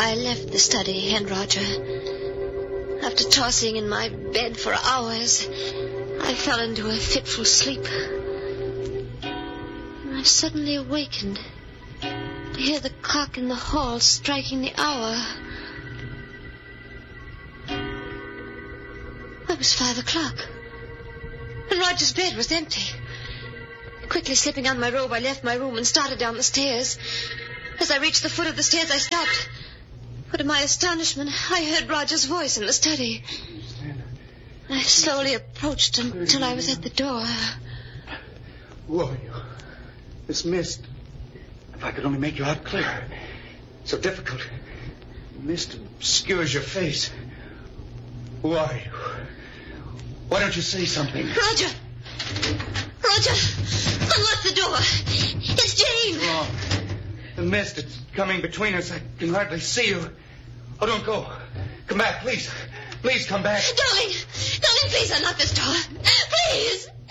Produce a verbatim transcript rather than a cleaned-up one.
I left the study and Roger. After tossing in my bed for hours, I fell into a fitful sleep. I suddenly awakened to hear the clock in the hall striking the hour. It was five o'clock, and Roger's bed was empty. Quickly slipping on my robe, I left my room and started down the stairs. As I reached the foot of the stairs, I stopped. But to my astonishment, I heard Roger's voice in the study. I slowly approached until I was at the door. Who are you? This mist. If I could only make you out clearer. So difficult. Mist obscures your face. Who are you? Why don't you say something? Roger! Roger! Unlock the door! It's Jane! Wrong. The mist, it's coming between us. I can hardly see you. Oh, don't go. Come back, please. Please come back. Darling! Darling, please unlock this door. Please!